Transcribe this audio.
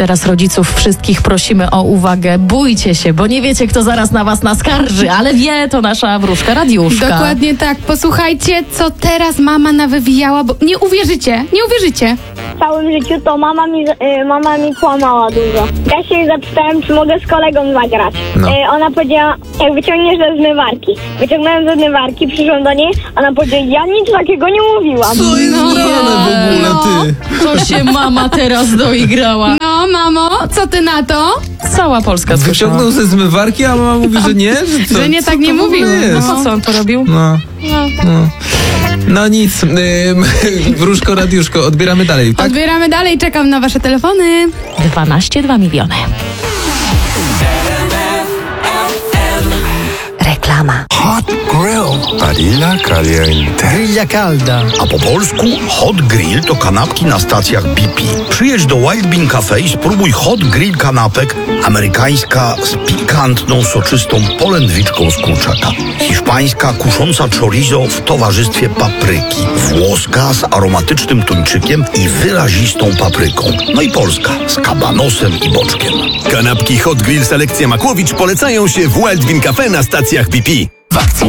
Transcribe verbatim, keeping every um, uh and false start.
teraz rodziców wszystkich prosimy o uwagę. Bójcie się, bo nie wiecie, kto zaraz na was naskarży, ale wie to nasza wróżka Radiuszka. Dokładnie tak. Posłuchajcie, co teraz mama nawywijała, bo nie uwierzycie, nie uwierzycie. W całym życiu to mama mi, y, mama mi kłamała dużo. Ja się jej zapytałem, czy mogę z kolegą zagrać. No. Y, ona powiedziała, jak wyciągniesz ze zmywarki. Wyciągnąłem ze zmywarki, przyszłam do niej, ona powiedziała, ja nic takiego nie mówiłam. Co jest No, grane w ogóle, no. ty? To się mama teraz doigrała. No, mamo, co ty na to? Cała Polska słyszała. Wyciągnął ze zmywarki, a mama mówi, że nie? Że, co? Że nie, tak Co nie to w ogóle mówił. jest? No po co on to robił? No, no. No nic, ym, wróżko Radiuszko, odbieramy dalej, tak? Odbieramy dalej, czekam na wasze telefony. dwanaście dwa miliony. Reklama. Hot Grill. Barilla caliente. Grilla calda. A po polsku Hot Grill to kanapki na stacjach B P. Przyjedź do Wild Bean Cafe i spróbuj Hot Grill kanapek, amerykańska z pikantną, soczystą polędwiczką z kurczaka. Hiszpańska kusząca chorizo w towarzystwie papryki. Włoska z aromatycznym tuńczykiem i wyrazistą papryką. No i polska z kabanosem i boczkiem. Kanapki Hot Grill Selekcja Makłowicz polecają się w Wild Bean Cafe na stacjach B P. W akcji